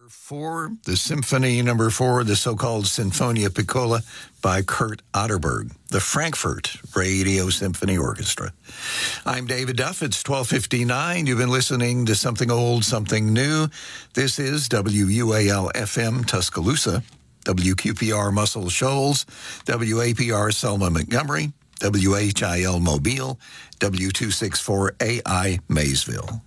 4, the Symphony Number 4, the so-called Sinfonia Piccola by Kurt Otterberg, the Frankfurt Radio Symphony Orchestra. I'm David Duff. It's 12:59. You've been listening to Something Old, Something New. This is WUAL-FM Tuscaloosa, WQPR Muscle Shoals, WAPR Selma Montgomery, WHIL Mobile, W264AI Maysville.